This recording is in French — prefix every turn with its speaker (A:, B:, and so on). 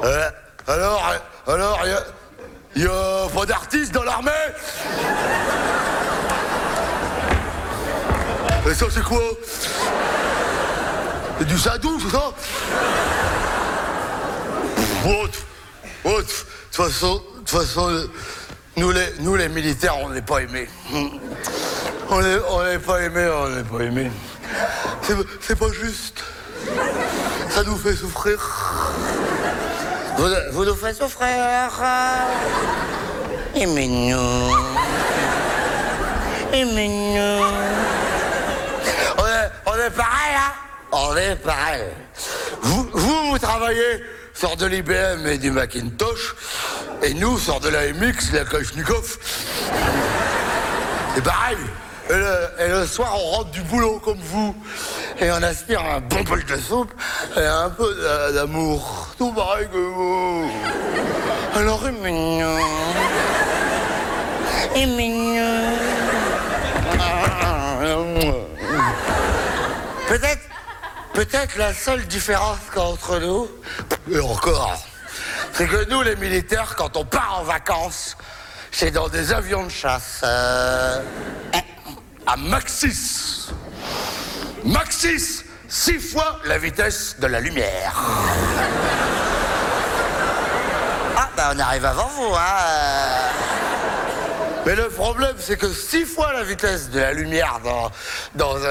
A: Alors, y a pas d'artiste dans l'armée? Et ça, c'est quoi? C'est du sadou, c'est ça? De toute façon, nous les militaires, on n'est pas aimés. On n'est pas aimés. C'est pas juste. Ça nous fait souffrir. Vous nous faites souffrir. Aimez-nous. On est pareil, hein? On est pareil. Vous travaillez sur de l'IBM et du Macintosh, et nous sur de la MX, la Kalachnikov. C'est pareil. Et le soir, on rentre du boulot comme vous, et on aspire un bon bol de soupe et un peu d'amour. Tout pareil que vous. Alors, aimez-nous. Peut-être la seule différence qu'entre nous, et encore, c'est que nous, les militaires, quand on part en vacances, c'est dans des avions de chasse. À Mach 6. Mach 6, 6 fois la vitesse de la lumière. Ah, bah on arrive avant vous, hein. Mais le problème, c'est que 6 fois la vitesse de la lumière dans un